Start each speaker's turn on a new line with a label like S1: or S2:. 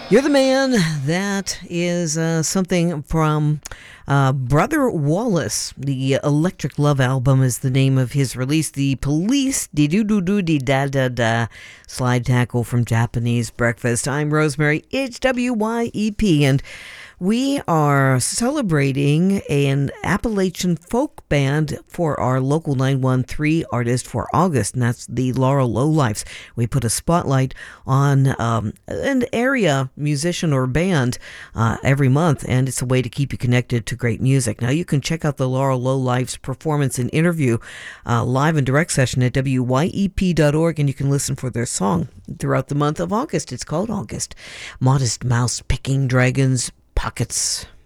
S1: You're the man. That is something from Brother Wallace. The Electric Love album is the name of his release. The Police, de do do do de da da da. Slide tackle from Japanese Breakfast. I'm Rosemary, HWYEP, and we are celebrating an Appalachian folk band for our local 913 artist for August, and that's the Laurel Lowlifes. We put a spotlight on an area musician or band every month, and it's a way to keep you connected to great music. Now, you can check out the Laurel Lowlifes performance and interview live and direct session at wyep.org, and you can listen for their song throughout the month of August. It's called August. Modest Mouse Picking Dragons Pockets.